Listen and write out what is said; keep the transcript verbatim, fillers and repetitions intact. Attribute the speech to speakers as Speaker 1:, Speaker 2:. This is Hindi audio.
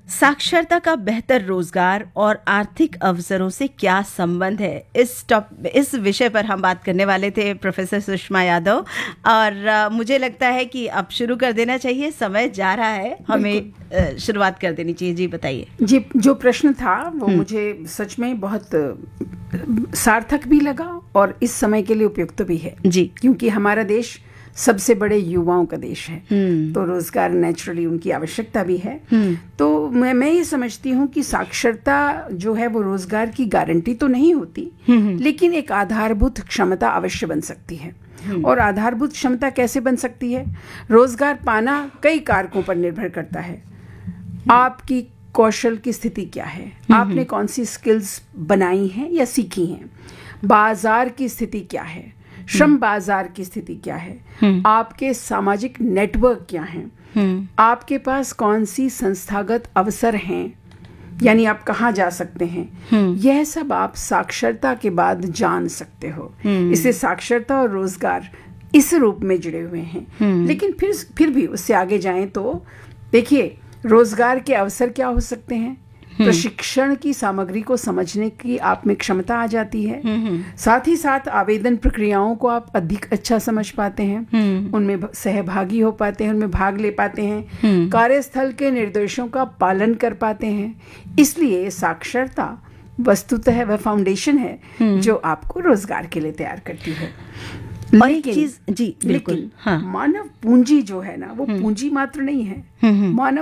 Speaker 1: साक्षरता का बेहतर रोजगार और आर्थिक अवसरों से क्या संबंध है, इस टॉप इस विषय पर हम बात करने वाले थे प्रोफेसर सुषमा यादव। और आ, मुझे लगता है कि अब शुरू कर देना चाहिए, समय जा रहा है, हमें आ, शुरुआत कर देनी चाहिए। जी बताइए।
Speaker 2: जी, जो प्रश्न था वो मुझे सच में बहुत सार्थक भी लगा और इस समय के लिए उपयुक्त भी है
Speaker 1: जी,
Speaker 2: क्योंकि हमारा देश सबसे बड़े युवाओं का देश है, तो रोजगार नेचुरली उनकी आवश्यकता भी है। तो मैं मैं ये समझती हूँ कि साक्षरता जो है वो रोजगार की गारंटी तो नहीं होती, लेकिन एक आधारभूत क्षमता अवश्य बन सकती है। और आधारभूत क्षमता कैसे बन सकती है? रोजगार पाना कई कारकों पर निर्भर करता है। आपकी कौशल की स्थिति क्या है, आपने कौन सी स्किल्स बनाई हैं या सीखी हैं, बाजार की स्थिति क्या है, श्रम बाजार की स्थिति क्या है, आपके सामाजिक नेटवर्क क्या हैं, आपके पास कौन सी संस्थागत अवसर हैं, यानी आप कहाँ जा सकते हैं, यह सब आप साक्षरता के बाद जान सकते हो। इससे साक्षरता और रोजगार इस रूप में जुड़े हुए हैं। लेकिन फिर फिर भी उससे आगे जाएं तो देखिए, रोजगार के अवसर क्या हो सकते हैं? प्रशिक्षण की सामग्री को समझने की आप में क्षमता आ जाती है। साथ ही साथ आवेदन प्रक्रियाओं को आप अधिक अच्छा समझ पाते हैं, उनमें सहभागी हो पाते हैं, उनमें भाग ले पाते हैं, कार्यस्थल के निर्देशों का पालन कर पाते हैं। इसलिए साक्षरता वस्तुतः वह फाउंडेशन है जो आपको रोजगार के लिए तैयार करती है।
Speaker 1: लेकिन चीज जी बिल्कुल,
Speaker 2: लेकिन हाँ। मानव पूंजी जो है ना, वो पूंजी मात्र नहीं है। मानव